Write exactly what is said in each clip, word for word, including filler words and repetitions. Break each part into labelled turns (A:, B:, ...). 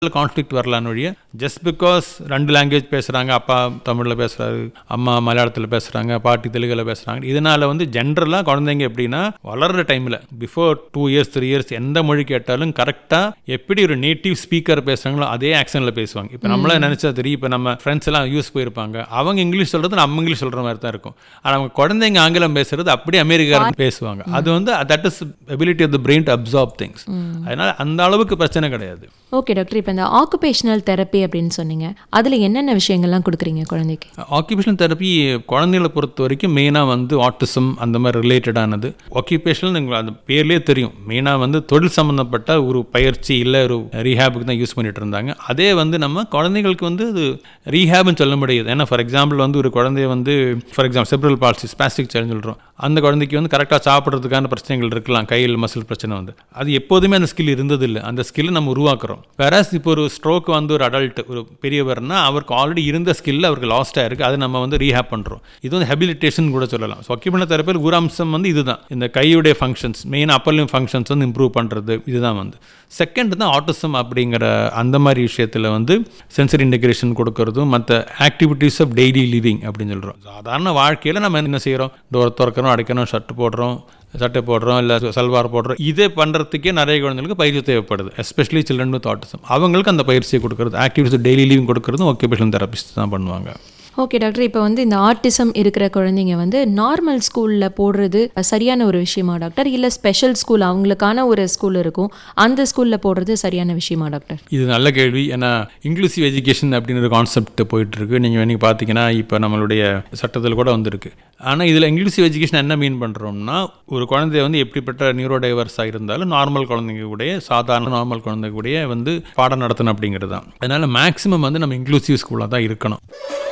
A: Conflict வரலான்னு வழிய just because ரெண்டு லாங்குவேஜ் பேசுகிறாங்க, அப்பா தமிழில் பேசுகிறாரு, அம்மா மலையாளத்தில் பேசுகிறாங்க, பாட்டி தெலுங்கில் பேசுகிறாங்க. இதனால் வந்து ஜென்ரலாக குழந்தைங்க எப்படின்னா வளர்கிற டைமில் before two years three years எந்த மொழி கேட்டாலும் கரெக்டாக எப்படி ஒரு நேட்டிவ் ஸ்பீக்கர் பேசுகிறாங்களோ அதே ஆக்சனில் பேசுவாங்க. இப்போ நம்மளே நினச்சா தெரியும், இப்போ நம்ம ஃப்ரெண்ட்ஸ் எல்லாம் யூஸ் போயிருப்பாங்க, அவங்க இங்கிலீஷ் சொல்கிறது நம்ம இங்கிலீஷ் சொல்கிற மாதிரி தான் இருக்கும். ஆனால் அவங்க குழந்தைங்க ஆங்கிலம் பேசுகிறது அப்படியே அமெரிக்காரன் பேசுவாங்க. அது வந்து that is ability of the brain to absorb things. அதனால் அந்த அளவுக்கு பிரச்சனை கிடையாது.
B: ஓகே டாக்டர், இப்போ இந்த ஆக்குபேஷனல் தெரப்பி அப்படின்னு சொன்னீங்க, அதில் என்னென்ன விஷயங்கள்லாம் கொடுக்குறீங்க குழந்தைக்கு?
A: ஆக்குபேஷனல் தெரப்பி குழந்தைகளை பொறுத்த வரைக்கும் மெயினாக வந்து ஆட்டிசம் அந்த மாதிரி ரிலேட்டடானது. ஆக்குபேஷனல் நீங்கள் அந்த பேர்லேயே தெரியும், மெயினாக வந்து தொழில் சம்மந்தப்பட்ட ஒரு பயிற்சி இல்லை ஒரு ரீஹேபுக்கு தான் யூஸ் பண்ணிட்டு இருந்தாங்க. அதே வந்து நம்ம குழந்தைங்களுக்கு வந்து அது ரீஹேப்னு சொல்ல முடியாது. ஏன்னா ஃபார் எக்ஸாம்பிள் வந்து ஒரு குழந்தைய வந்து ஃபார் எக்ஸாம்பிள் செப்ரல் பால்சி ஸ்பாஸ்டிக் சைல்டுன்னு சொல்கிறோம், அந்த குழந்தைக்கு வந்து கரெக்டாக சாப்பிட்றதுக்கான பிரச்சனைகள் இருக்கலாம், கையில் மசில் பிரச்சனை வந்து அது எப்போதுமே அந்த ஸ்கில் இருந்ததில்லை. அந்த ஸ்கில்லை நம்ம உருவாக்குறோம். வேறஸ் இப்போ ஒரு ஸ்ட்ரோக் வந்து ஒரு அடல்ட் ஒரு பெரியவர்னா அவருக்கு ஆல்ரெடி இருந்த ஸ்கில் அவருக்கு லாஸ்ட்டாக இருக்குது, அதை நம்ம வந்து ரீஹேப் பண்ணுறோம். இது வந்து ஹெபிலிட்டேஷன் கூட சொல்லலாம். ஸோ ஆக்குபேஷனல் தெரப்பியில் ஒரு அம்சம் வந்து இதுதான், இந்த கையுடைய ஃபங்க்ஷன்ஸ் மெயின் அப்பர்லிம் ஃபங்க்ஷன்ஸ் வந்து இம்ப்ரூவ் பண்ணுறது. இதுதான் வந்து செகண்ட் தான் ஆட்டிசம் அப்படிங்கிற அந்த மாதிரி விஷயத்தில் வந்து சென்சரி இன்டெகிரேஷன் கொடுக்கறதும் மற்ற ஆக்டிவிட்டீஸ் ஆஃப் டெய்லி லிவிங் அப்படின்னு சொல்கிறோம். சாதாரண வாழ்க்கையில் நம்ம என்ன செய்கிறோம், டோர் திறக்கிறோம், அடைக்கணும், ஷர்ட் போடுறோம், சட்டை போடுறோம், இல்லை சல்வார் போடுறோம். இதே பண்ணுறதுக்கே நிறைய குழந்தைங்களுக்கு பயிற்சி தேவைப்படுது, எஸ்பெஷலி சில்ட்ரன் வித் ஆட்டிசம். அவங்களுக்கு அந்த பயிற்சியை கொடுக்குறது, ஆக்டிவிட்டிஸ் டெய்லி லிவிங் கொடுக்குறதும் ஆக்குபேஷனல் தெரபிஸ்ட் தான் பண்ணுவாங்க.
B: ஓகே டாக்டர், இப்போ வந்து இந்த ஆட்டிசம் இருக்கிற குழந்தைங்க வந்து நார்மல் ஸ்கூலில் போடுறது சரியான ஒரு விஷயமா டாக்டர், இல்லை ஸ்பெஷல் ஸ்கூல் அவங்களுக்கான ஒரு ஸ்கூல் இருக்கும் அந்த ஸ்கூலில் போடுறது சரியான விஷயமா டாக்டர்?
A: இது நல்ல கேள்வி. ஏன்னா இன்க்ளூசிவ் எஜுகேஷன் அப்படின்னு ஒரு கான்செப்ட் போயிட்டுருக்கு. நீங்கள் வேணும் பார்த்தீங்கன்னா இப்போ நம்மளுடைய சட்டத்தில் கூட வந்திருக்கு. ஆனால் இதில் இன்க்ளூசிவ் எஜுகேஷன் என்ன மீன் பண்ணுறோம்னா, ஒரு குழந்தைய வந்து எப்படிப்பட்ட நியூரோ டைவர்ஸாக இருந்தாலும் நார்மல் குழந்தைங்க கூட சாதாரண நார்மல் குழந்தைங்க கூட வந்து பாடம் நடத்தணும் அப்படிங்கிறது தான். அதனால் மேக்ஸிமம் வந்து நம்ம இன்க்ளூசிவ் ஸ்கூலாக தான் இருக்கணும்.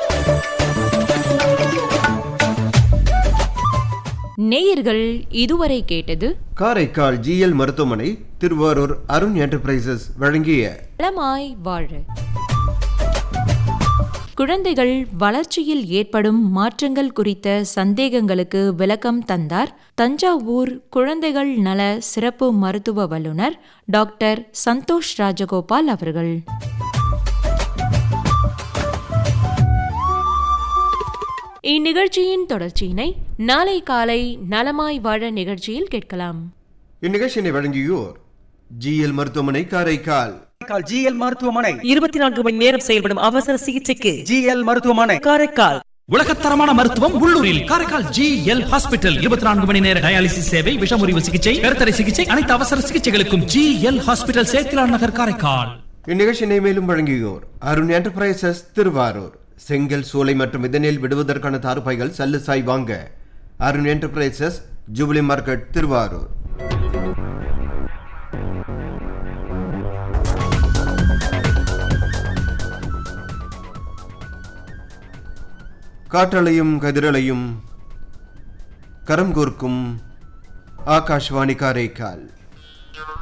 B: நேயர்கள் இதுவரை கேட்டது
C: காரைக்கால் ஜிஎல் மருத்துவமனை திருவாரூர் அருண் என்டர்பிரைசஸ் வழங்கிய
B: நலமாய் வாழ. குழந்தைகள் வளர்ச்சியில் ஏற்படும் மாற்றங்கள் குறித்த சந்தேகங்களுக்கு விளக்கம் தந்தார் தஞ்சாவூர் குழந்தைகள் நல சிறப்பு மருத்துவ வல்லுநர் டாக்டர் சந்தோஷ் ராஜகோபால் அவர்கள். இந்நிகழ்ச்சியின் தொடர்ச்சியினை நாளை காலை நலமாய் வாழ நிகழ்ச்சியில் கேட்கலாம்.
C: இந்நிகழ்ச்சியை வழங்கியோர் ஜிஎல் மருத்துவமனை காரைக்கால்.
D: ஜிஎல் மருத்துவமனை
E: இருபத்தி நான்கு மணி நேரம் செயல்படும் அவசர சிகிச்சைக்கு
D: ஜிஎல் மருத்துவமனை
E: காரைக்கால்.
F: உலகத்தரமான மருத்துவம் உள்ளூரில் காரைக்கால் ஜிஎல் ஹாஸ்பிட்டல். இருபத்தி நான்கு மணி நேர டயாலிசிஸ் சேவை, விஷமுறிவு சிகிச்சை, கருத்தடை சிகிச்சை, அனைத்து அவசர சிகிச்சைகளுக்கும் ஜிஎல் ஹாஸ்பிட்டல், சேத்திலான் நகர், காரைக்கால்.
C: இந்நிகழ்ச்சியை மேலும் வழங்கியோர் அருண் என்டர்பிரைசஸ் திருவாரூர். செங்கல் சோலை மற்றும் இதனில் விடுவதற்கான தார்பாய்கள் சல்லுசாய் வாங்க Arun enterprises, jubilee market, Thiruvarur. காற்றலையும் கதிரலையும் கரம் கோர்க்கும் ஆகாஷ்வாணி காரைக்கால்.